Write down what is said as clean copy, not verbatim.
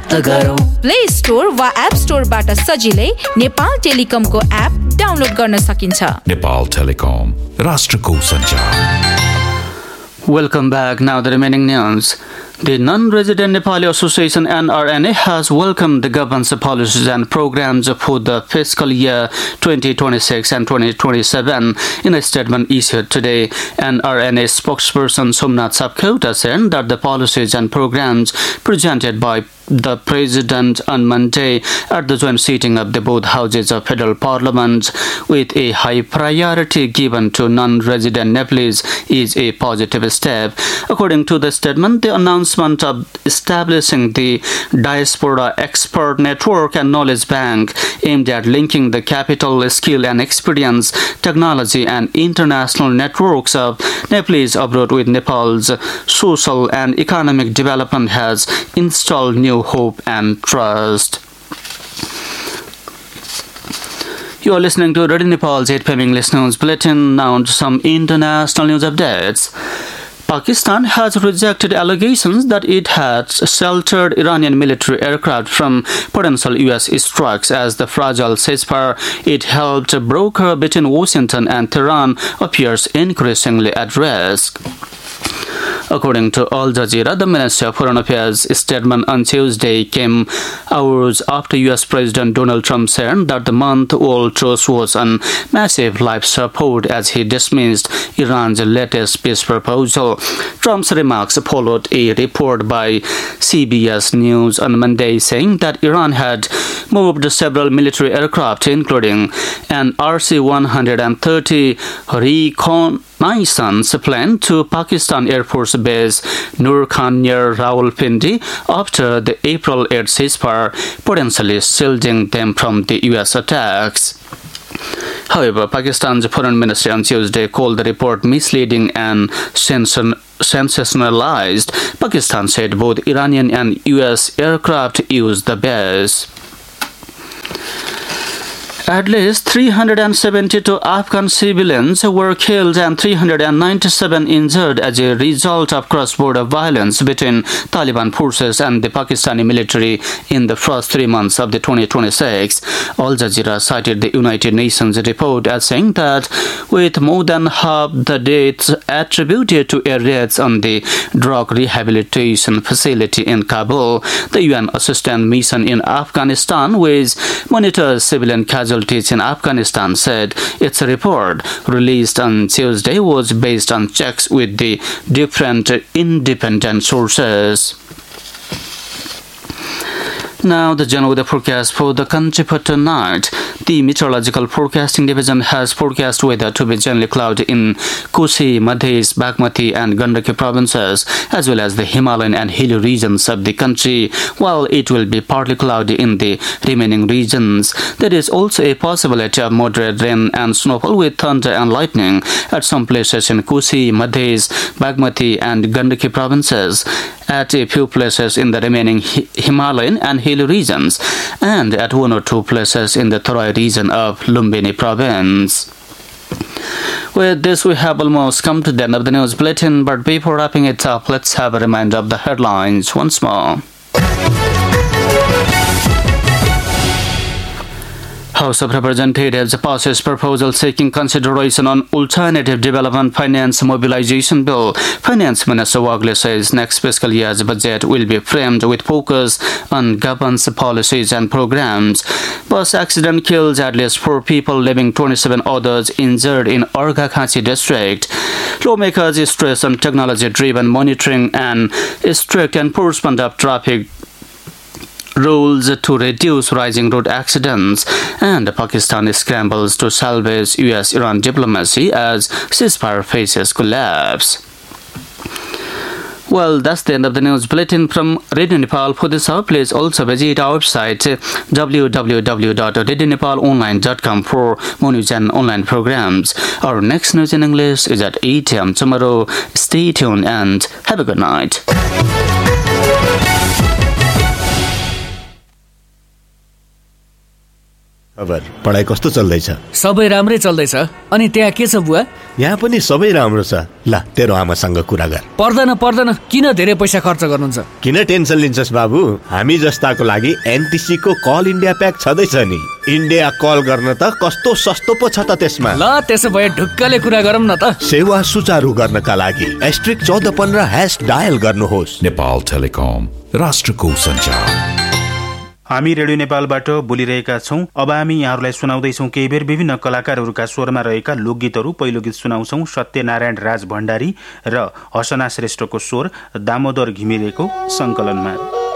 प्राप्त गरौँ। Play store वा एप स्टोरबाट सजिलै नेपाल टेलिकमको एप डाउनलोड गर्न सकिन्छ। नेपाल टेलिकम, राष्ट्रको सञ्चार। Welcome back. Now the remaining news. The Non-Resident Nepali Association NRNA has welcomed the government's policies and programs for the fiscal year 2026 and 2027. In a statement issued today, NRNA spokesperson Somnath Sapkota said that the policies and programs presented by the President on Monday at the joint sitting of the both houses of Federal Parliament with a high priority given to non-resident Nepalese is a positive step. According to the statement, the announcement of establishing the Diaspora Expert Network and Knowledge Bank aimed at linking the capital, skill and experience, technology and international networks of Nepalese abroad with Nepal's social and economic development has installed new hope and trust. You are listening to Radio Nepal's 8 p.m. English News Bulletin. Now to some international news updates. Pakistan has rejected allegations that it had sheltered Iranian military aircraft from potential U.S. strikes as the fragile ceasefire it helped broker between Washington and Tehran appears increasingly at risk. According to Al Jazeera, the Ministry of Foreign Affairs statement on Tuesday came hours after U.S. President Donald Trump said that the month-old truce was on massive life support as he dismissed Iran's latest peace proposal. Trump's remarks followed a report by CBS News on Monday saying that Iran had moved several military aircraft, including an RC-130 reconnaissance plane to Pakistan Air Force Base Nur Khan near Rawalpindi after the April 8 ceasefire, potentially shielding them from the U.S. attacks. However, Pakistan's foreign ministry on Tuesday called the report misleading and sensationalized. Pakistan said both Iranian and U.S. aircraft used the base. At least 372 Afghan civilians were killed and 397 injured as a result of cross-border violence between Taliban forces and the Pakistani military in the first 3 months of the 2026. Al Jazeera cited the United Nations report as saying that with more than half the deaths attributed to air raids on the drug rehabilitation facility in Kabul, the UN Assistance Mission in Afghanistan, which monitors civilian casualties in Afghanistan, said its report released on Tuesday was based on checks with the different independent sources. Now the general weather forecast for the country for tonight. The Meteorological Forecasting Division has forecast weather to be generally cloudy in Kosi, Madhya, Bagmati and Gandaki provinces, as well as the Himalayan and hilly regions of the country, while it will be partly cloudy in the remaining regions. There is also a possibility of moderate rain and snowfall with thunder and lightning at some places in Kosi, Madhya, Bagmati and Gandaki provinces, at a few places in the remaining Himalayan and hilly regions, and at 1 or 2 places in the Tarai region of Lumbini province. With this, we have almost come to the end of the news bulletin, but before wrapping it up, let's have a reminder of the headlines once more. House of Representatives passes proposal seeking consideration on alternative development finance mobilization bill. Finance Minister Wagle says next fiscal year's budget will be framed with focus on governance policies and programs. Bus accident kills at least 4 people, leaving 27 others injured in Arghakhanchi district. Lawmakers stress on technology-driven monitoring and strict enforcement of traffic rules to reduce rising road accidents, and Pakistan scrambles to salvage US-Iran diplomacy as ceasefire faces collapse. Well, that's the end of the news bulletin from Radio Nepal. For this hour, please also visit our website www.radionepalonline.com for more news and online programs. Our next news in English is at 8 a.m. tomorrow. Stay tuned and have a good night. पढाइ कस्तो चल्दैछ? सबै राम्रै चल्दैछ। अनि त्यहाँ के छ बुवा? यहाँ पनि सबै राम्रो छ। ल तेरो आमासँग कुरा गर। पर्दैन किन धेरै पैसा खर्च गर्नुहुन्छ? किन टेन्सन लिन्छस् बाबु? हामी जस्ताको लागि एनटिसी को कल इन्डिया प्याक छँदैछ नि। इन्डिया कल गर्न त कस्तो सस्तो पो छ त त्यसमा। ल त्यसो भए ढुक्कले कुरा गरौँ न त। सेवा सुचारू गर्नका लागि *1415# डायल गर्नुहोस्। नेपाल टेलिकम, राष्ट्रको सञ्चार। हामी रेडियो नेपालबाट बोलिरहेका छौं। अब हामी यहाँहरूलाई सुनाउँदैछौं केही बेर विभिन्न कलाकारहरूका स्वरमा रहेका लोकगीतहरू। पहिलो गीत सुनाउँछौं सत्यनारायण राज भण्डारी र हसना श्रेष्ठको स्वर, दामोदर घिमिरेको संकलनमा।